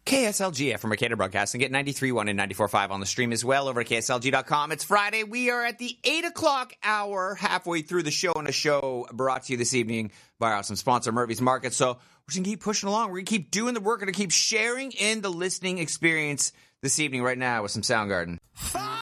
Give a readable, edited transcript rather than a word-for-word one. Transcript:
KSLG from Mercator Broadcasting. Get 93.1 and 94.5 on the stream as well over at KSLG.com. It's Friday. We are at the 8 o'clock hour, halfway through the show, and a show brought to you this evening by our awesome sponsor, Murphy's Market. So we're just going to keep pushing along. We're going to keep doing the work. We're going to keep sharing in the listening experience this evening right now with some Soundgarden.